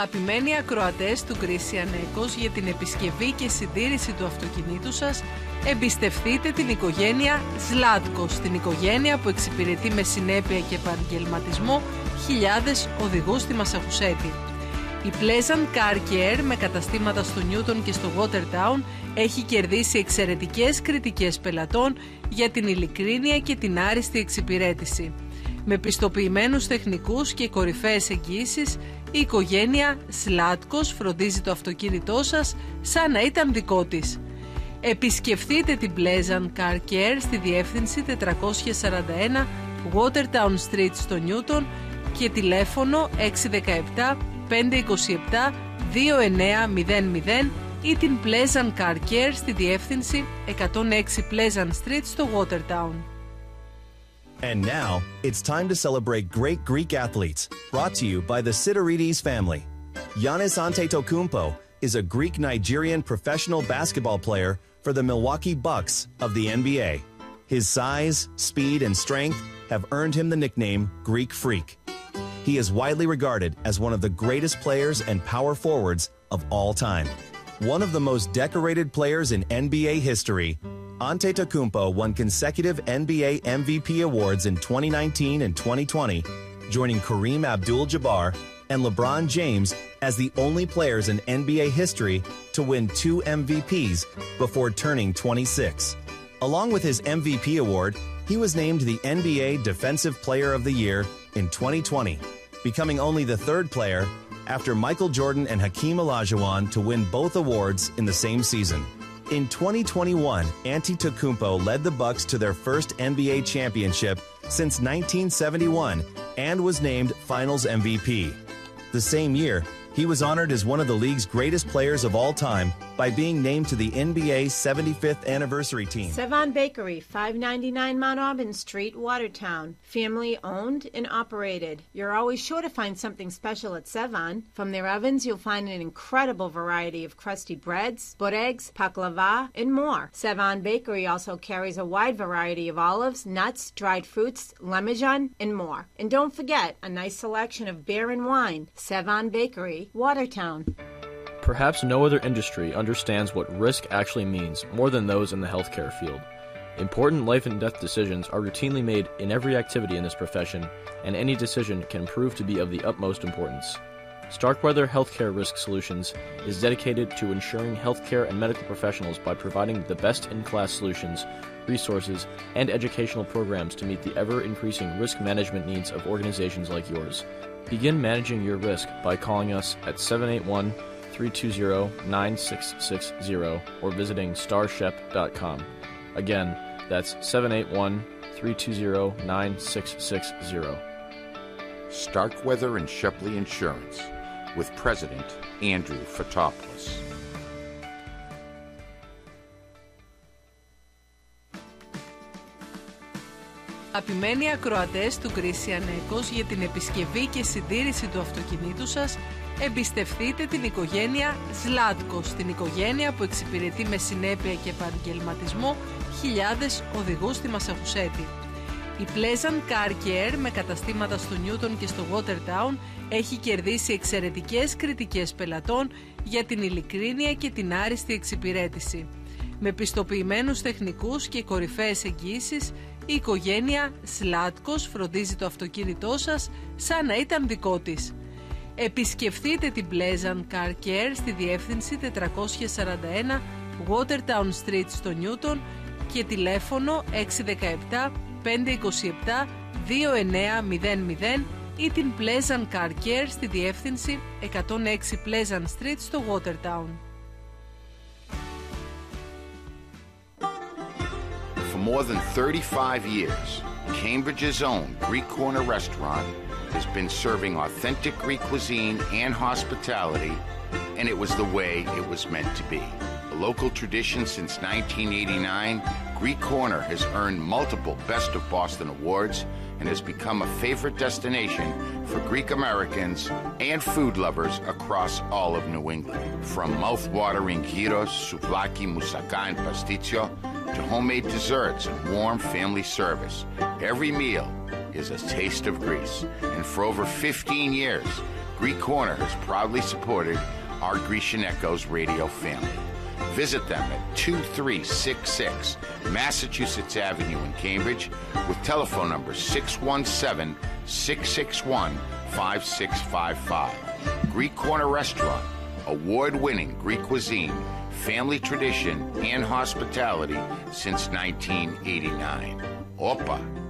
Αγαπημένοι ακροατές του Christian Echoes, για την επισκευή και συντήρηση του αυτοκινήτου σας, εμπιστευτείτε την οικογένεια Zlatkos, την οικογένεια που εξυπηρετεί με συνέπεια και επαγγελματισμό χιλιάδες οδηγούς στη Μασαχουσέτη. Η Pleasant Car Care με καταστήματα στο Newton και στο Watertown έχει κερδίσει εξαιρετικές κριτικές πελατών για την ειλικρίνεια και την άριστη εξυπηρέτηση. Με πιστοποιημένους τεχνικούς και κορυφαίες εγγύησεις, η οικογένεια Zlatkos φροντίζει το αυτοκίνητό σας σαν να ήταν δικό της. Επισκεφτείτε την Pleasant Car Care στη διεύθυνση 441 Watertown Street στο Newton και τηλέφωνο 617 527 2900 ή την Pleasant Car Care στη διεύθυνση 106 Pleasant Street στο Watertown. And now, it's time to celebrate great Greek athletes, brought to you by the Sidorides family. Giannis Antetokounmpo is a Greek-Nigerian professional basketball player for the Milwaukee Bucks of the NBA. His size, speed, and strength have earned him the nickname Greek Freak. He is widely regarded as one of the greatest players and power forwards of all time. One of the most decorated players in NBA history, Antetokounmpo won consecutive NBA MVP awards in 2019 and 2020, joining Kareem Abdul-Jabbar and LeBron James as the only players in NBA history to win 2 MVPs before turning 26. Along with his MVP award, he was named the NBA Defensive Player of the Year in 2020, becoming only the third player after Michael Jordan and Hakeem Olajuwon to win both awards in the same season. In 2021, Antetokounmpo led the Bucks to their first NBA championship since 1971 and was named Finals MVP. The same year, he was honored as one of the league's greatest players of all time by being named to the NBA 75th anniversary team. Sevan Bakery, 599 Mount Auburn Street, Watertown. Family owned and operated. You're always sure to find something special at Sevan. From their ovens, you'll find an incredible variety of crusty breads, buregs, baklava, and more. Sevan Bakery also carries a wide variety of olives, nuts, dried fruits, lemon, and more. And don't forget, a nice selection of beer and wine. Sevan Bakery, Watertown. Perhaps no other industry understands what risk actually means more than those in the healthcare field. Important life and death decisions are routinely made in every activity in this profession, and any decision can prove to be of the utmost importance. Starkweather Healthcare Risk Solutions is dedicated to ensuring healthcare and medical professionals by providing the best-in-class solutions, resources, and educational programs to meet the ever-increasing risk management needs of organizations like yours. Begin managing your risk by calling us at 781-320-9660 or visiting starshep.com. Again, that's 781-320-9660. Starkweather and Shepley Insurance with President Andrew Fotopoulos. Αγαπημένοι ακροατές του Christian Echoes, για την επισκευή και συντήρηση του αυτοκινήτου σας, εμπιστευτείτε την οικογένεια Zlatkos, την οικογένεια που εξυπηρετεί με συνέπεια και επαγγελματισμό χιλιάδες οδηγούς στη Μασαχουσέτη. Η Pleasant Car Care με καταστήματα στο Newton και στο Watertown έχει κερδίσει εξαιρετικές κριτικές πελατών για την ειλικρίνεια και την άριστη εξυπηρέτηση. Με πιστοποιημένους τεχνικούς και κορυφαίες εγγύησεις, η οικογένεια Zlatkos φροντίζει το αυτοκίνητό σας σαν να ήταν δικό της. Επισκεφτείτε την Pleasant Car Care στη διεύθυνση 441 Watertown Street στο Newton και τηλέφωνο 617 527 2900 ή την Pleasant Car Care στη διεύθυνση 106 Pleasant Street στο Watertown. For more than 35 years, Cambridge's own Greek Corner restaurant has been serving authentic Greek cuisine and hospitality, and it was the way it was meant to be. A local tradition since 1989, Greek Corner has earned multiple Best of Boston awards and has become a favorite destination for Greek Americans and food lovers across all of New England. From mouth-watering gyros, souvlaki, moussaka, and pasticcio, to homemade desserts and warm family service, every meal is a taste of Greece. And for over 15 years, Greek Corner has proudly supported our Grecian Echoes radio family. Visit them at 2366 Massachusetts Avenue in Cambridge with telephone number 617-661-5655. Greek Corner Restaurant, award-winning Greek cuisine, family tradition, and hospitality since 1989. Opa!